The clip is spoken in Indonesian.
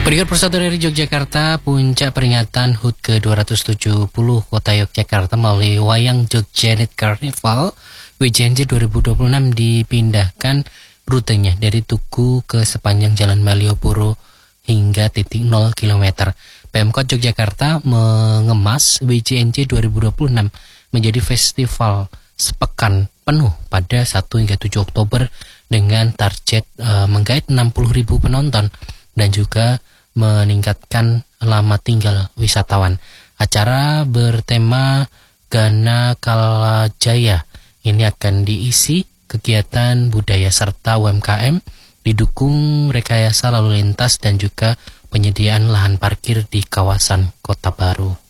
Peringkat Persatuan dari Yogyakarta, puncak peringatan HUT ke-270 Kota Yogyakarta melalui Wayang Jogjanet Carnival WJNJ 2026 dipindahkan rutenya dari Tugu ke sepanjang Jalan Malioboro hingga titik 0 km. Pemkot Yogyakarta mengemas WJNJ 2026 menjadi festival sepekan penuh pada 1 hingga 7 Oktober dengan target menggait 60.000 penonton dan juga meningkatkan lama tinggal wisatawan. Acara bertema Gana Kalajaya ini akan diisi kegiatan budaya serta UMKM, didukung rekayasa lalu lintas dan juga penyediaan lahan parkir di kawasan Kota Baru.